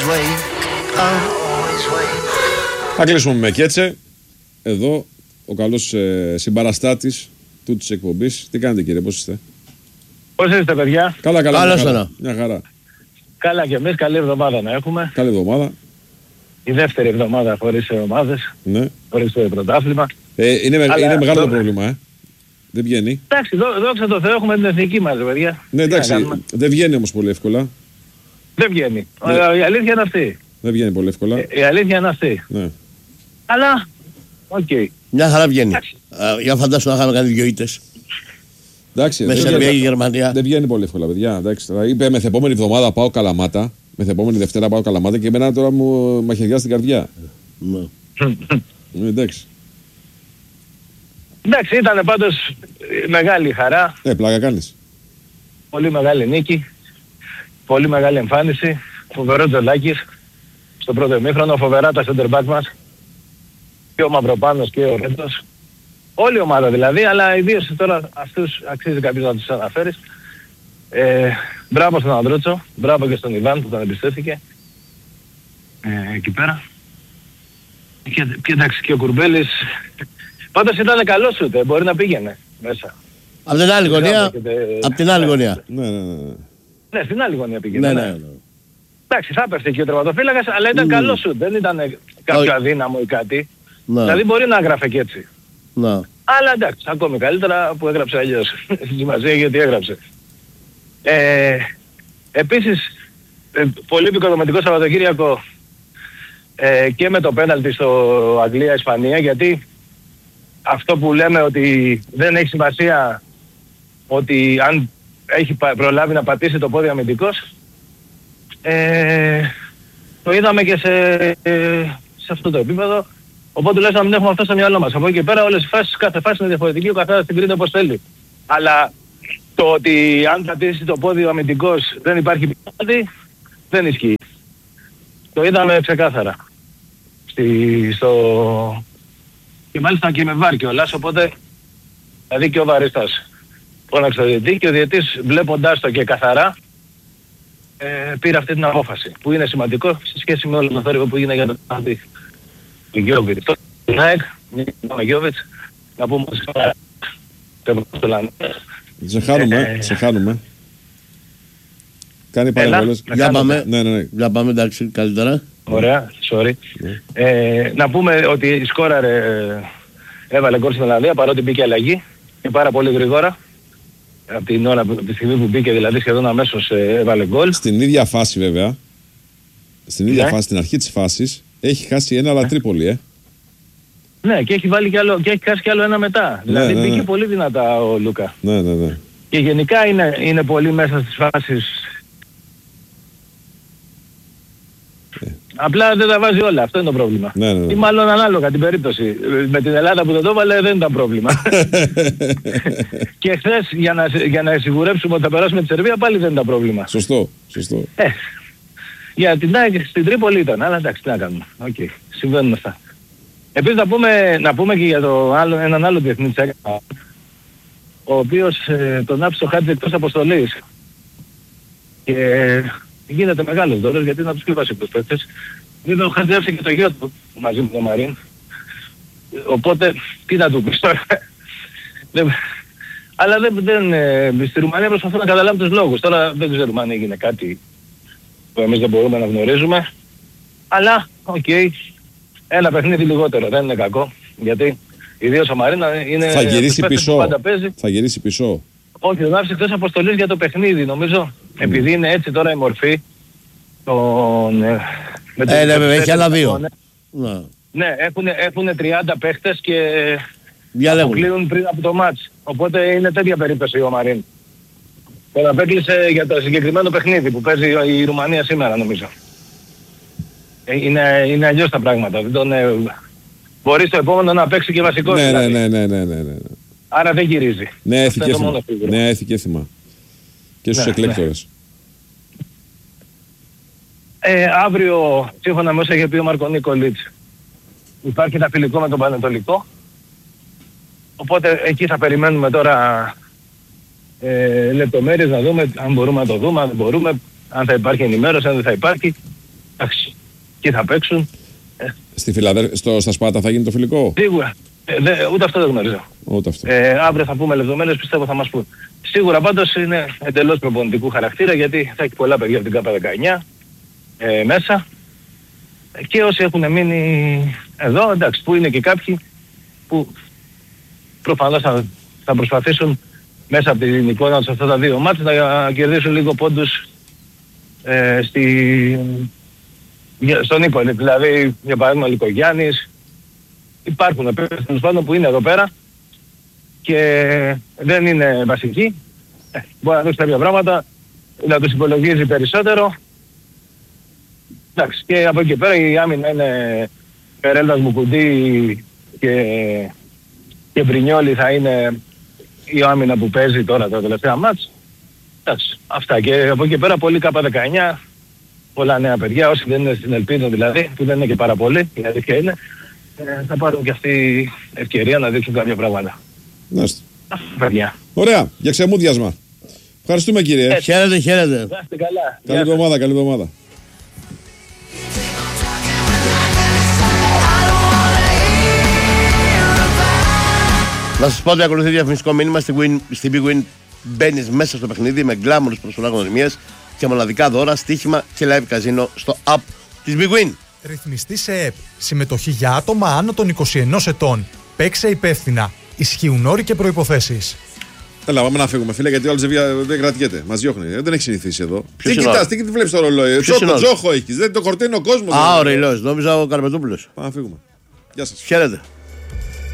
Θα κλείσουμε με Κέτσε. Εδώ ο καλός συμπαραστάτης του της εκπομπής. Τι κάνετε κύριε, πώς είστε? Πώς είστε παιδιά? Καλά, καλά. Μια χαρά. Καλά και εμείς, καλή εβδομάδα να έχουμε. Καλή εβδομάδα. Η δεύτερη εβδομάδα χωρίς ομάδες, Ναι. χωρίς το πρωτάθλημα. Είναι μεγάλο το πρόβλημα, Δεν βγαίνει. Εντάξει, δόξα τω Θεώ έχουμε την εθνική μας, παιδιά. Ναι, εντάξει, δεν βγαίνει όμως πολύ εύκολα. Δεν βγαίνει. Ναι. Η αλήθεια είναι αυτή. Δεν βγαίνει πολύ εύκολα. Η αλήθεια είναι αυτή. Ναι. Αλλά, οκ. Μια χαρά βγαίνει. Για φαντάσου να είχαμε κάνει 2 ήττες. Εντάξει, με Σερβία και Γερμανία. Δεν βγαίνει πολύ εύκολα, παιδιά. Εντάξει, τώρα είπε μεθεπόμενη εβδομάδα πάω Καλαμάτα. Μεθεπόμενη Δευτέρα πάω Καλαμάτα και εμένα τώρα μου μαχαιριά στην καρδιά. Ναι. Εντάξει. Εντάξει, ήταν πάντως μεγάλη χαρά. Πλάκα κάνεις. Πολύ μεγάλη νίκη. Πολύ μεγάλη εμφάνιση. Φοβερό Τζολάκης. Στο πρώτο ημίχρονο, φοβερά τα center back μας. Και ο Μαυροπάνος και ο Ρέντος. Όλη η ομάδα δηλαδή, αλλά ιδίως τώρα αυτούς αξίζει κάποιος να τους αναφέρεις. Μπράβο στον Ανδρούτσο, μπράβο και στον Ιβάν που τον εμπιστεύτηκε. Εκεί πέρα. Και εντάξει και ο Κουρμπέλης. Πάντως ήταν καλό σούτ, μπορεί να πήγαινε μέσα. Από την άλλη γωνία. Από την άλλη γωνία. Ναι, στην άλλη γωνία πήγαινε. Ναι. Εντάξει, θα έπεφτε και ο τερματοφύλακας, αλλά ήταν καλό σούτ, δεν ήταν κάποιο αδύναμο ή κάτι. Δηλαδή μπορεί να έγραφε και έτσι. Αλλά εντάξει, ακόμη καλύτερα που έγραψε αλλιώς. Σημασία γιατί έγραψε. Επίσης, πολύ επικοδομητικό Σαββατοκύριακο και με το πέναλτι στο Αγγλία-Ισπανία, γιατί αυτό που λέμε ότι δεν έχει σημασία ότι αν έχει προλάβει να πατήσει το πόδι αμυντικός, το είδαμε και σε αυτό το επίπεδο. Οπότε τουλάχιστον να μην έχουμε αυτό στο μυαλό μας. Από εκεί και πέρα όλες οι φάσεις, κάθε φάση είναι διαφορετική, ο καθένας την κρίνει όπως θέλει. Αλλά το ότι αν πατήσει το πόδι ο αμυντικός δεν υπάρχει πέναλτι, δεν ισχύει. Το είδαμε ξεκάθαρα. Και μάλιστα και με βάρ κιόλας, οπότε δηλαδή και ο βαρίστας φώναξε το διαιτητή και ο διαιτητής βλέποντάς το και καθαρά πήρε αυτή την απόφαση. Που είναι σημαντικό σε σχέση με όλο το θόρυβο που γίνεται για το πέναλτι. Του Γιώβιτς. Το Νάεκ, ο Γιώβιτς, να πούμε σε χάνουμε. Κάνει παρεμβολές. Για πάμε, εντάξει, καλύτερα. Ωραία, sorry. Να πούμε ότι σκόραρε, έβαλε γκολ στην Ολλανδία παρότι μπήκε αλλαγή και πάρα πολύ γρήγορα. Από τη στιγμή που μπήκε δηλαδή σχεδόν αμέσως έβαλε γκολ. Στην ίδια φάση βέβαια, στην αρχή της φάσης, έχει χάσει ένα αλλά Τρίπολη, Ναι, και έχει βάλει κι άλλο, και έχει χάσει κι άλλο ένα μετά. Δηλαδή μπήκε πολύ δυνατά ο Λούκα. Ναι. Και γενικά είναι πολύ μέσα στις φάσεις. Απλά δεν τα βάζει όλα, αυτό είναι το πρόβλημα. Ναι. Ή μάλλον ανάλογα την περίπτωση. Με την Ελλάδα που δεν το έβαλε δεν ήταν πρόβλημα. Και χθες για να σιγουρέψουμε ότι θα περάσουμε τη Σερβία πάλι δεν ήταν πρόβλημα. Σωστό. Για την ΑΕΚ στην Τρίπολη ήταν, αλλά εντάξει τι να κάνουμε. Συμβαίνουν αυτά. Επίσης να πούμε και για έναν άλλο διεθνή της ΑΕΚ, ο οποίος τον άφησε ο Χάτζη εκτός αποστολής. Και γίνεται μεγάλος δώρος γιατί είναι από τους πιο βασικούς παίκτες. Βέβαια ο Χάτζη άφησε και το γιο του μαζί με τον Μαρίν. Οπότε τι να του πεις τώρα. Αλλά στη Ρουμανία προσπαθούν να καταλάβουν τους λόγους. Τώρα δεν ξέρουμε αν έγινε κάτι που εμείς δεν μπορούμε να γνωρίζουμε. Αλλά, ένα παιχνίδι λιγότερο, δεν είναι κακό. Γιατί ιδίως ο Μαρίνα είναι... Θα γυρίσει πίσω. Όχι, τον άφησε εκτός αποστολής για το παιχνίδι. Νομίζω, επειδή είναι έτσι τώρα η μορφή, έχει άλλα 2. Ναι, έχουν 30 παίχτες και αποκλείουν πριν από το μάτς. Οπότε είναι τέτοια περίπτωση ο Μαρίν. Τον απέκλεισε για το συγκεκριμένο παιχνίδι που παίζει η Ρουμανία σήμερα νομίζω. Είναι αλλιώς τα πράγματα. Μπορεί στο επόμενο να παίξει και βασικός. Ναι. Άρα δεν γυρίζει. Ναι, έθηκε έθιμα. Και στους εκλέκτορες. Αύριο, σύμφωνα με όσα είχε πει ο Μαρκο Νίκολιτς, υπάρχει ένα φιλικό με τον Πανετολικό. Οπότε εκεί θα περιμένουμε τώρα λεπτομέρειες να δούμε αν μπορούμε να το δούμε, αν δεν μπορούμε, αν θα υπάρχει ενημέρωση, αν δεν θα υπάρχει. Εντάξει, εκεί θα παίξουν. Στα Σπάτα θα γίνει το φιλικό. Σίγουρα. Ούτε αυτό δεν γνωρίζω. Ούτε αυτό. Αύριο θα πούμε λεπτομέρειες, πιστεύω θα μας πούν. Σίγουρα πάντως είναι εντελώς προπονητικού χαρακτήρα, γιατί θα έχει πολλά παιδιά από την ΚΑΠΑ 19 μέσα. Και όσοι έχουν μείνει εδώ, εντάξει, που είναι και κάποιοι που προφανώς θα προσπαθήσουν μέσα από την εικόνα τους αυτά τα δύο μάτς να κερδίσουν λίγο πόντους στον ύπο. Δηλαδή, για παράδειγμα, ο Λυκογιάννης. Υπάρχουν τέλος πάντων που είναι εδώ πέρα και δεν είναι βασικοί. Μπορεί να δώσει κάποια πράγματα, να τους υπολογίζει περισσότερο. Εντάξει, και από εκεί και πέρα η άμυνα είναι Περέλτας, Μουκουντή και Μπρινιόλι θα είναι η άμυνα που παίζει τώρα τα τελευταία μάτς. Εντάξει, αυτά. Και από εκεί και πέρα πολύ ΚΑΠΑ 19, πολλά νέα παιδιά, όσοι δεν είναι στην Ελπίδα δηλαδή, που δεν είναι και πάρα πολλοί, η αλήθεια είναι, θα πάρουν και αυτή ευκαιρία να δείξουν κάποια πράγματα. Νάστε. Παιδιά. Ωραία, για ξεμούδιασμα. Ευχαριστούμε κύριε. Χαίρετε. Να είστε καλά. Καλή εβδομάδα, καλή εβδομάδα. Να σας πω ότι ακολουθεί διαφημιστικό μήνυμα στην Big Win. Μπαίνεις μέσα στο παιχνίδι με γκλάμουρους προσφορά γνωριμίες και μοναδικά δώρα, στοίχημα και live καζίνο στο app της Big Win. Ρυθμιστή σε ΕΠ. Συμμετοχή για άτομα άνω των 21 ετών. Παίξε υπεύθυνα. Ισχύουν όροι και προϋποθέσεις. Έλα, πάμε να φύγουμε, φίλε, γιατί ο Αλζεβία δεν κρατιέται. Μας διώχνει. Δεν έχει συνηθίσει εδώ. Ποιος Τι κοιτάς, τι βλέπεις το ρολόι. Το τζόχο έχεις. Δεν το χορταίνει ο κόσμος. Α, ο Ρεϊλός. Νόμιζα ο Καρπετούπουλος. Πάμε να φύγουμε. Γεια σας. Χαίρετε.